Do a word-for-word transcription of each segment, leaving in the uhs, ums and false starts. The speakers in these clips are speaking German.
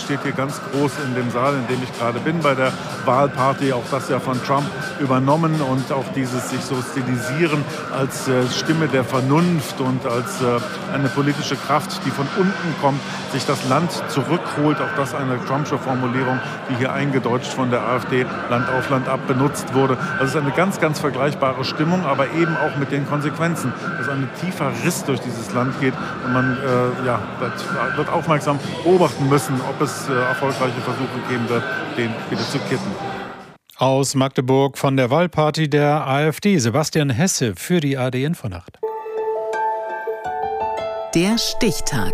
steht hier ganz groß in dem Saal, in dem ich gerade bin, bei der Wahlparty. Auch das ja von Trump übernommen und auch dieses sich so stilisieren als äh, Stimme der Vernunft und als äh, eine politische Kraft, die von unten kommt, sich das Land zurückholt. Auch das eine Trumpsche Formulierung, die hier eingedeutscht von der AfD Land auf Land ab benutzt wurde. Das ist eine ganz, ganz vergleichbare Stimmung, aber eben auch mit den Konsequenzen, dass ein tiefer Riss durch dieses Land geht und man äh, ja, wird, wird aufmerksam beobachten müssen, ob es äh, erfolgreiche Versuche geben wird, den wieder zu kitten. Aus Magdeburg von der Wahlparty der AfD, Sebastian Hesse für die A R D-Infonacht. Der Stichtag.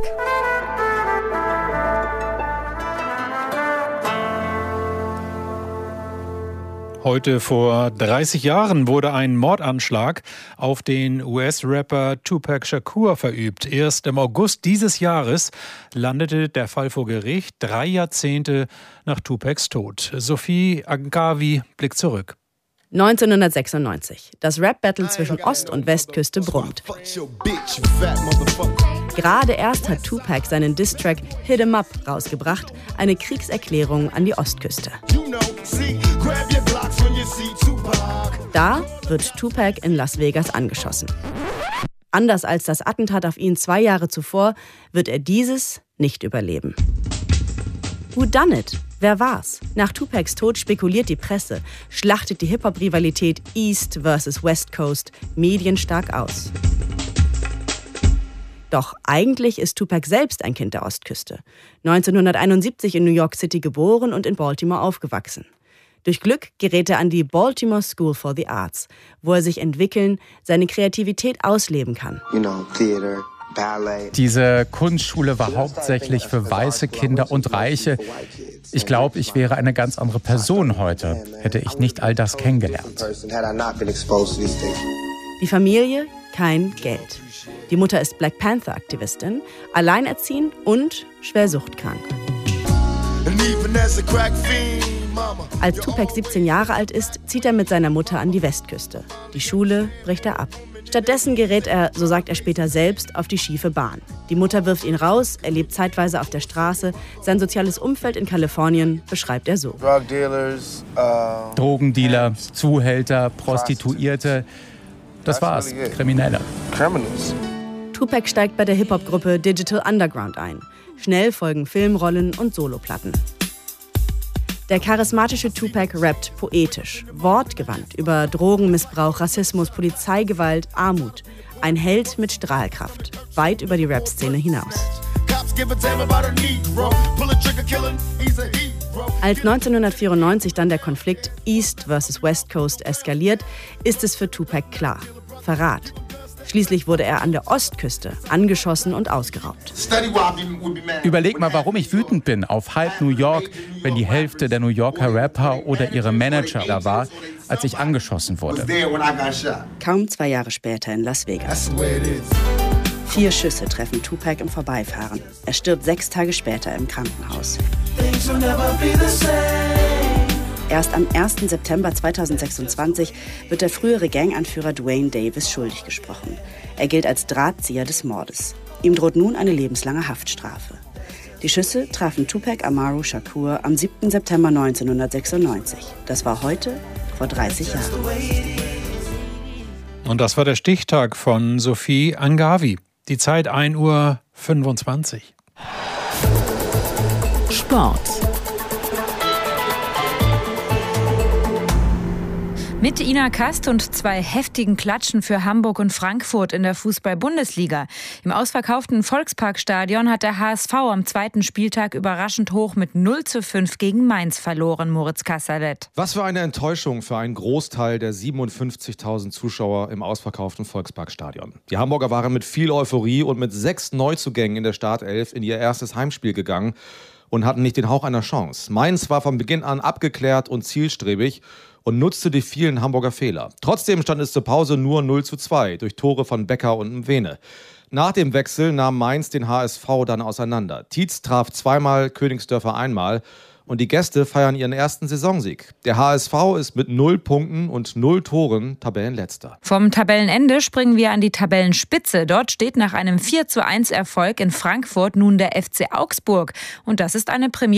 Heute vor dreißig Jahren wurde ein Mordanschlag auf den U S-Rapper Tupac Shakur verübt. Erst im August dieses Jahres landete der Fall vor Gericht, drei Jahrzehnte nach Tupacs Tod. Sophie Angavi blickt zurück. neunzehnhundertsechsundneunzig. Das Rap-Battle zwischen Ost- und Westküste brummt. Gerade erst hat Tupac seinen Diss-Track Hit 'em Up rausgebracht, eine Kriegserklärung an die Ostküste. Da wird Tupac in Las Vegas angeschossen. Anders als das Attentat auf ihn zwei Jahre zuvor, wird er dieses nicht überleben. Who done it? Wer war's? Nach Tupacs Tod spekuliert die Presse, schlachtet die Hip-Hop-Rivalität East versus West Coast medienstark aus. Doch eigentlich ist Tupac selbst ein Kind der Ostküste. neunzehnhunderteinundsiebzig in New York City geboren und in Baltimore aufgewachsen. Durch Glück gerät er an die Baltimore School for the Arts, wo er sich entwickeln, seine Kreativität ausleben kann. You know, theater. Diese Kunstschule war hauptsächlich für weiße Kinder und Reiche. Ich glaube, ich wäre eine ganz andere Person heute, hätte ich nicht all das kennengelernt. Die Familie, kein Geld. Die Mutter ist Black Panther-Aktivistin, alleinerziehend und schwer suchtkrank. Als Tupac siebzehn Jahre alt ist, zieht er mit seiner Mutter an die Westküste. Die Schule bricht er ab. Stattdessen gerät er, so sagt er später selbst, auf die schiefe Bahn. Die Mutter wirft ihn raus, er lebt zeitweise auf der Straße. Sein soziales Umfeld in Kalifornien beschreibt er so. Drogendealer, Zuhälter, Prostituierte, das war's, Kriminelle. Tupac steigt bei der Hip-Hop-Gruppe Digital Underground ein. Schnell folgen Filmrollen und Soloplatten. Der charismatische Tupac rappt poetisch, wortgewandt über Drogenmissbrauch, Rassismus, Polizeigewalt, Armut. Ein Held mit Strahlkraft, weit über die Rap-Szene hinaus. Als neunzehnhundertvierundneunzig dann der Konflikt East versus West Coast eskaliert, ist es für Tupac klar: Verrat. Schließlich wurde er an der Ostküste angeschossen und ausgeraubt. Überleg mal, warum ich wütend bin auf halb New York, wenn die Hälfte der New Yorker Rapper oder ihre Manager da war, als ich angeschossen wurde. Kaum zwei Jahre später in Las Vegas. Vier Schüsse treffen Tupac im Vorbeifahren. Er stirbt sechs Tage später im Krankenhaus. Erst am ersten September zweitausendsechsundzwanzig wird der frühere Ganganführer Duane Davis schuldig gesprochen. Er gilt als Drahtzieher des Mordes. Ihm droht nun eine lebenslange Haftstrafe. Die Schüsse trafen Tupac Amaru Shakur am siebten September neunzehnhundertsechsundneunzig. Das war heute vor dreißig Jahren. Und das war der Stichtag von Sophie Angavi. Die Zeit ein Uhr fünfundzwanzig. Sport. Mit Ina Kast und zwei heftigen Klatschen für Hamburg und Frankfurt in der Fußball-Bundesliga. Im ausverkauften Volksparkstadion hat der H S V am zweiten Spieltag überraschend hoch mit null zu fünf gegen Mainz verloren, Moritz Kasserlet. Was für eine Enttäuschung für einen Großteil der siebenundfünfzigtausend Zuschauer im ausverkauften Volksparkstadion. Die Hamburger waren mit viel Euphorie und mit sechs Neuzugängen in der Startelf in ihr erstes Heimspiel gegangen und hatten nicht den Hauch einer Chance. Mainz war von Beginn an abgeklärt und zielstrebig und nutzte die vielen Hamburger Fehler. Trotzdem stand es zur Pause nur null zu zwei durch Tore von Becker und Mwene. Nach dem Wechsel nahm Mainz den H S V dann auseinander. Tietz traf zweimal, Königsdörfer einmal. Und die Gäste feiern ihren ersten Saisonsieg. Der H S V ist mit null Punkten und null Toren Tabellenletzter. Vom Tabellenende springen wir an die Tabellenspitze. Dort steht nach einem vier zu eins Erfolg in Frankfurt nun der F C Augsburg. Und das ist eine Premiere